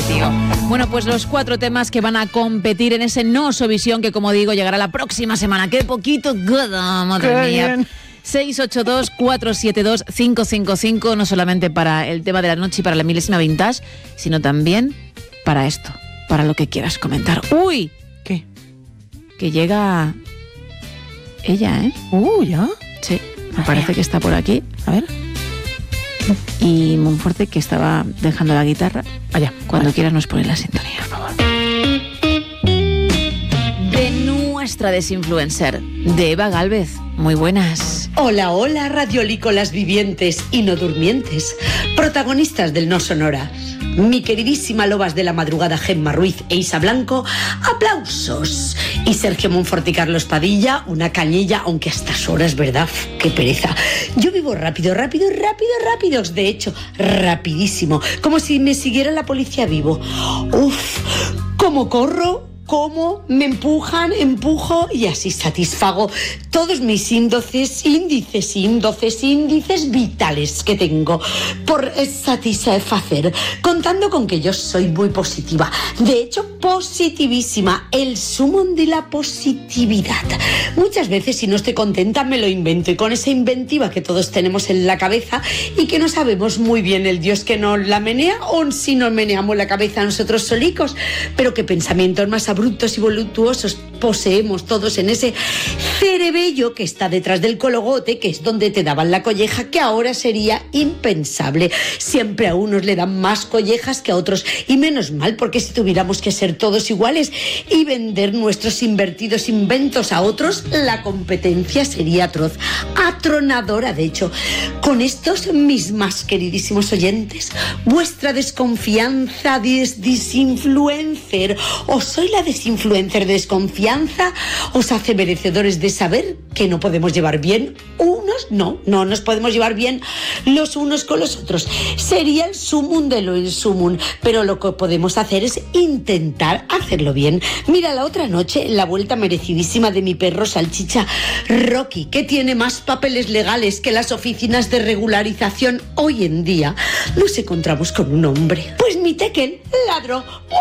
tío. Bueno, pues los 4 temas que van a competir en ese Nosovisión que, como digo, llegará la próxima semana. ¡Qué poquito! ¡Madre mía! Bien. 682-472-555, no solamente para el tema de la noche y para la milésima vintage, sino también para esto, para lo que quieras comentar. ¡Uy! ¿Qué? Que llega ella, ¿eh? ¿Ya? Sí, me parece que está por aquí. A ver. Y Monforte, que estaba dejando la guitarra. Allá. Cuando quieras nos pones la sintonía, por favor. De nuestra desinfluencer, de Eva Gálvez. Muy buenas. Hola, hola, radiolícolas vivientes y no durmientes, protagonistas del No Sonora. Mi queridísima Lobas de la Madrugada, Gemma Ruiz e Isa Blanco, aplausos. Y Sergio Monforte y Carlos Padilla, una cañilla, aunque a estas horas, ¿verdad? ¡Qué pereza! Yo vivo rápido. De hecho, rapidísimo. Como si me siguiera la policía vivo. Uf, ¿cómo corro? ¿Cómo me empujan, empujo y así satisfago todos mis índices vitales que tengo por satisfacer, contando con que yo soy muy positiva, de hecho positivísima, el sumum de la positividad. Muchas veces si no estoy contenta me lo invento, y con esa inventiva que todos tenemos en la cabeza y que no sabemos muy bien el Dios que nos la menea o si nos meneamos la cabeza nosotros solicos, pero qué pensamientos más abruptos y voluptuosos poseemos todos en ese cerebello que está detrás del cologote, que es donde te daban la colleja, que ahora sería impensable. Siempre a unos le dan más collejas que a otros, y menos mal, porque si tuviéramos que ser todos iguales y vender nuestros invertidos inventos a otros, la competencia sería atroz, atronadora. De hecho, con estos mis más queridísimos oyentes, vuestra desconfianza desinfluencer, o soy la desinfluencer desconfianza, os hace merecedores de saber que no podemos llevar bien unos, no nos podemos llevar bien los unos con los otros. Sería el sumum de lo insumum, pero lo que podemos hacer es intentar hacerlo bien. Mira, la otra noche, la vuelta merecidísima de mi perro salchicha Rocky, que tiene más papeles legales que las oficinas de regularización hoy en día, nos encontramos con un hombre. Pues mi tekel ladró.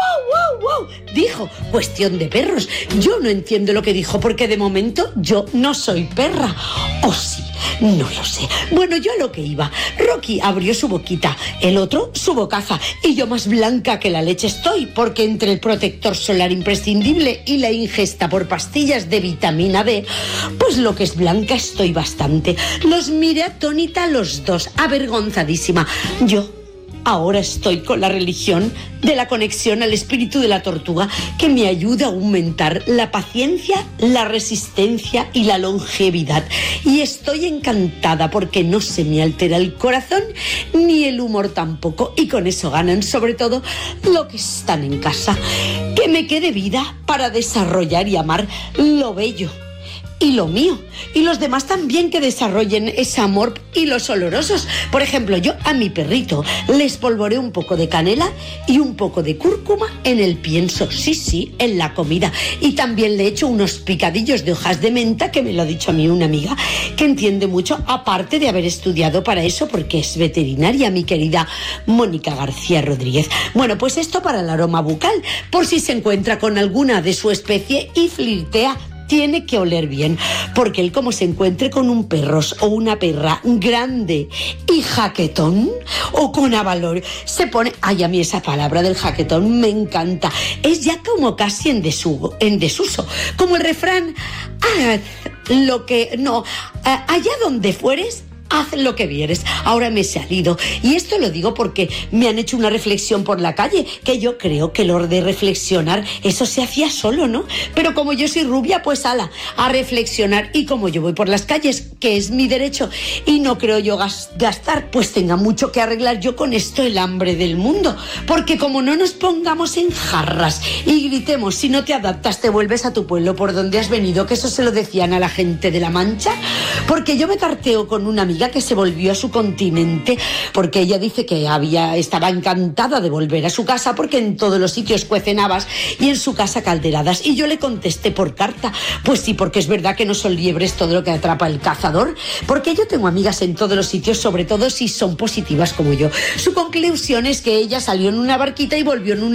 ¡Wow! Dijo, cuestión de perros. Yo no entiendo lo que dijo, porque de momento yo no soy perra. ¿O sí? No lo sé. Bueno, yo a lo que iba. Rocky abrió su boquita, el otro su bocaza, y yo más blanca que la leche estoy, porque entre el protector solar imprescindible y la ingesta por pastillas de vitamina D, pues lo que es blanca estoy bastante. Los miré atónita los dos, avergonzadísima. Yo ahora estoy con la religión de la conexión al espíritu de la tortuga, que me ayuda a aumentar la paciencia, la resistencia y la longevidad. Y estoy encantada porque no se me altera el corazón ni el humor tampoco. Y con eso ganan sobre todo lo que están en casa. Que me quede vida para desarrollar y amar lo bello y lo mío, y los demás también, que desarrollen ese amor y los olorosos. Por ejemplo, yo a mi perrito le espolvoreo un poco de canela y un poco de cúrcuma en el pienso, sí, en la comida, y también le echo unos picadillos de hojas de menta, que me lo ha dicho a mí una amiga que entiende mucho, aparte de haber estudiado para eso, porque es veterinaria, mi querida Mónica García Rodríguez. Bueno, pues esto para el aroma bucal, por si se encuentra con alguna de su especie y flirtea, tiene que oler bien, porque él, como se encuentre con un perro o una perra grande y jaquetón, o con avalor, se pone, ay, a mí esa palabra del jaquetón me encanta, es ya como casi en desuso, como el refrán, allá donde fueres, haz lo que vieres. Ahora me he salido, y esto lo digo porque me han hecho una reflexión por la calle, que yo creo que lo de reflexionar, eso se hacía solo, ¿no? Pero como yo soy rubia, pues ala, a reflexionar. Y como yo voy por las calles, que es mi derecho, y no creo yo gastar, pues tenga mucho que arreglar yo con esto, el hambre del mundo. Porque como no nos pongamos en jarras y gritemos, si no te adaptas te vuelves a tu pueblo por donde has venido, que eso se lo decían a la gente de La Mancha, porque yo me carteo con una amiga que se volvió a su continente, porque ella dice que estaba encantada de volver a su casa, porque en todos los sitios cuecen habas y en su casa calderadas. Y yo le contesté por carta, pues sí, porque es verdad que no son liebres todo lo que atrapa el cazador, porque yo tengo amigas en todos los sitios, sobre todo si son positivas como yo. Su conclusión es que ella salió en una barquita y volvió en una